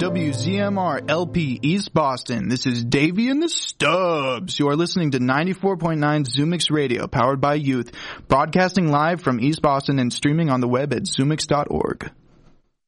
WZMR LP East Boston. This is Davey and the Stubbs. You are listening to 94.9 Zoomix Radio, powered by youth, broadcasting live from East Boston and streaming on the web at zoomix.org.